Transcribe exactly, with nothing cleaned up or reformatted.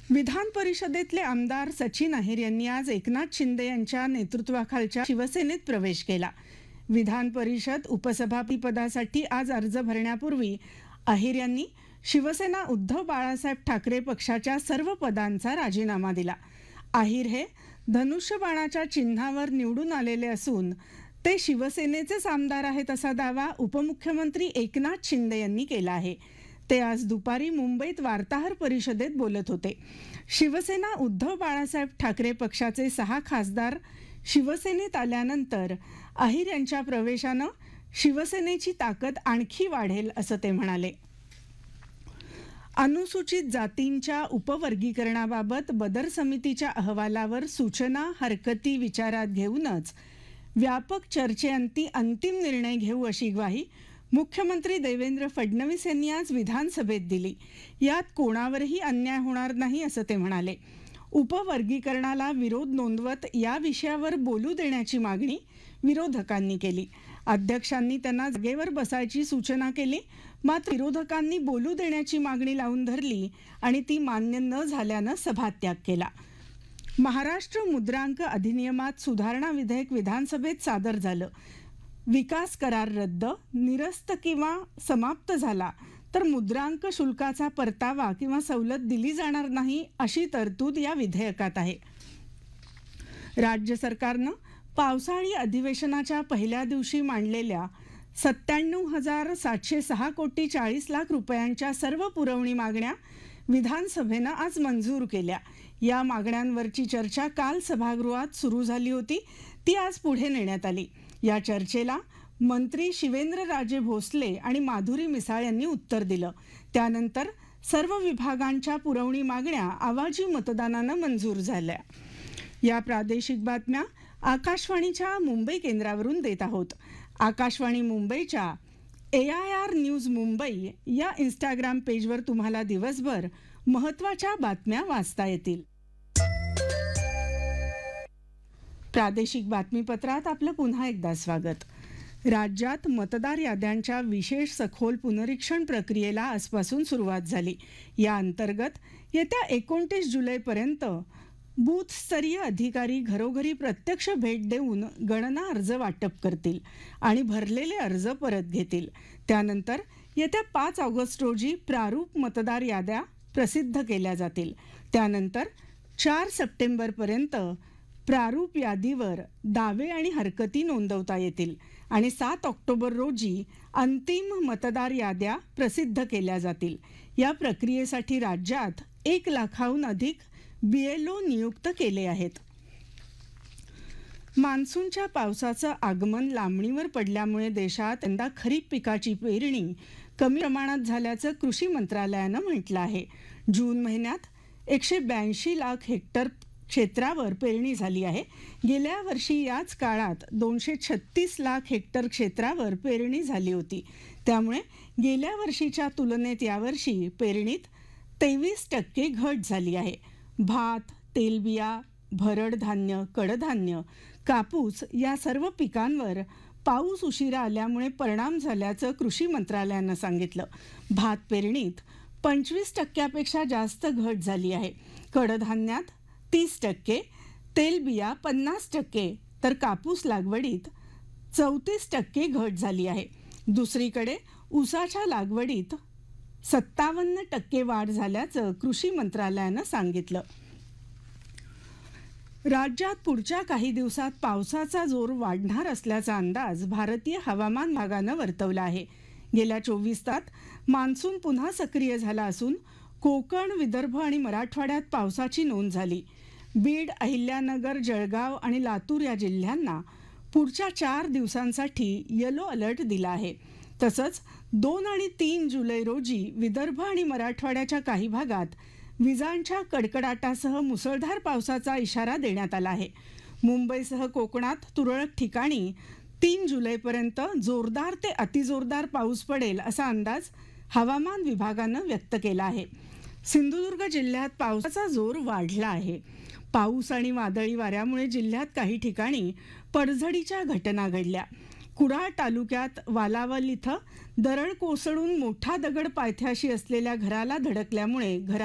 विधान परिषदेतले आमदार सचिन अहिर यांनी आज एकनाथ शिंदे यांच्या नेतृत्वाखालच्या शिवसेनेत प्रवेश केला. विधान परिषद उपसभापती पदासाठी आज अर्ज भरण्यापूर्वी अहिर यांनी शिवसेना उद्धव बाळासाहेब ठाकरे पक्षाच्या सर्व पदांचा राजीनामा दिला. अहिर हे धनुष्यबाणाच्या चिन्हावर निवडून आलेले असून ते शिवसेनेचेच आमदार आहेत असा दावा उपमुख्यमंत्री एकनाथ शिंदे यांनी केला आहे. ते आज दुपारी मुंबईत वार्ताहर परिषदेत बोलत होते. शिवसेना उद्धव बाळासाहेब ठाकरे पक्षाचे सहा खासदार शिवसेनेत आल्यानंतर अहिर यांच्या प्रवेशानं शिवसेनेची ताकद आणखी वाढेल असं ते म्हणाले. अनुसूचित जातींच्या उपवर्गीकरणाबाबत बदर समितीच्या अहवालावर सूचना हरकती विचारात घेऊनच व्यापक चर्चेअंती अंतिम निर्णय घेऊ अशी ग्वाही मुख्यमंत्री देवेंद्र फडणवीस यांनी आज विधानसभेत दिली. यात कोणावरही अन्याय होणार नाही असं ते म्हणाले. उपवर्गीकरणाला विरोध नोंदवत या विषयावर बोलू देण्याची मागणी विरोधकांनी केली. अध्यक्षांनी त्यांना जागेवर बसायची सूचना केली, मात्र विरोधकांनी बोलू देण्याची मागणी लावून धरली आणि ती मान्य न झाल्यानं सभात्याग केला. महाराष्ट्र मुद्रांक अधिनियमात सुधारणा विधेयक विधानसभेत सादर झालं. विकास करार रद्द, निरस्त किंवा समाप्त झाला तर मुद्रांक शुल्काचा परतावा किंवा सवलत दिली जाणार नाही अशी तरतूद या विधेयकात आहे. राज्य सरकारनं पावसाळी अधिवेशनाच्या पहिल्या दिवशी मांडलेल्या सत्त्याण्णव हजार सातशे सहा कोटी चाळीस लाख रुपयांच्या सर्व पुरवणी मागण्या विधानसभेनं आज मंजूर केल्या. या मागण्यांवरची चर्चा काल सभागृहात सुरू झाली होती, ती आज पुढे नेण्यात आली. या चर्चेला मंत्री शिवेंद्रराजे भोसले आणि माधुरी मिसाळ यांनी उत्तर दिलं. त्यानंतर सर्व विभागांच्या पुरवणी मागण्या आवाजी मतदानानं मंजूर झाल्या. या प्रादेशिक बातम्या आकाशवाणीच्या मुंबई केंद्रावरून देत आहोत. आकाशवाणी मुंबईच्या ए आय आर न्यूज मुंबई या इंस्टाग्राम पेजवर तुम्हाला दिवसभर महत्त्वाच्या बातम्या वाचता येतील. प्रादेशिक बातमीपत्रात आपलं पुन्हा एकदा स्वागत. राज्यात मतदार याद्यांच्या विशेष सखोल पुनरीक्षण प्रक्रियेला आजपासून सुरुवात झाली. या अंतर्गत येत्या एकोणतीस जुलैपर्यंत बूथस्तरीय अधिकारी घरोघरी प्रत्यक्ष भेट देऊन गणना अर्ज वाटप करतील आणि भरलेले अर्ज परत घेतील. त्यानंतर येत्या पाच ऑगस्ट रोजी प्रारूप मतदार याद्या प्रसिद्ध केल्या जातील. त्यानंतर चार सप्टेंबरपर्यंत प्रारूप यादीवर दावे आणि हरकती नोंदवता येतील आणि सात ऑक्टोबर रोजी अंतिम मतदार याद्या प्रसिद्ध केल्या जातील. या प्रक्रियेसाठी राज्यात एक लाखाहून अधिक बी एल ओ नियुक्त केले आहेत. मान्सूनच्या पावसाचं आगमन लांबणीवर पडल्यामुळे देशात यंदा खरीप पिकाची पेरणी कमी प्रमाणात झाल्याचं कृषी मंत्रालयानं म्हटलं आहे. जून महिन्यात एकशे ब्याऐंशी लाख हेक्टर क्षेत्रावर पेरणी झाली आहे. गेल्या वर्षी याच काळात दोनशे छत्तीस लाख हेक्टर क्षेत्रावर पेरणी झाली होती. त्यामुळे गेल्या वर्षीच्या तुलनेत यावर्षी पेरणीत तेवीस टक्के घट झाली आहे. भात, तेलबिया, भरड धान्य, कडधान्य, कापूस या सर्व पिकांवर पाऊस उशिरा आल्यामुळे परिणाम झाल्याचं कृषी मंत्रालयानं सांगितलं. भात पेरणीत पंचवीस टक्क्यापेक्षा जास्त घट झाली आहे. कडधान्यात तीस टक्के, तेलबिया पन्नास टक्के तर कापूस लागवडीत चौतीस टक्के घट झाली आहे. दुसरीकडे ऊसाच्या लागवडीत सत्तावन्न टक्के वाढ झाल्याचं कृषी मंत्रालयानं सांगितलं. राज्यात पुढच्या काही दिवसात पावसाचा जोर वाढणार असल्याचा अंदाज भारतीय हवामान विभागानं वर्तवला आहे. गेल्या चोवीस तासात मान्सून पुन्हा सक्रिय झाला असून कोकण, विदर्भ आणि मराठवाड्यात पावसाची नोंद झाली. बीड, अहिल्यानगर, जळगाव आणि लातूर या जिल्ह्यांना पुढच्या चार दिवसांसाठी येलो अलर्ट दिला आहे. तसंच दोन आणि तीन जुलै रोजी विदर्भ आणि मराठवाड्याच्या काही भागात विजांच्या कडकडाटासह मुसळधार पावसाचा इशारा देण्यात आला आहे. मुंबईसह कोकणात तुरळक ठिकाणी तीन जुलैपर्यंत जोरदार ते अतिजोरदार पाऊस पडेल असा अंदाज हवामान विभागानं व्यक्त केला आहे. सिंधुदुर्ग जिल्ह्यात पावसाचा जोर वाढला आहे. पाऊस आणि वादळी वाऱ्यामुळे जिल्ह्यात काही ठिकाणी पडझडीच्या घटना घडल्या. कुडाळ तालुक्यात वालावल इथं दरड कोसळून मोठा दगड पायथ्याशी असलेल्या घराला धडकल्यामुळे घरा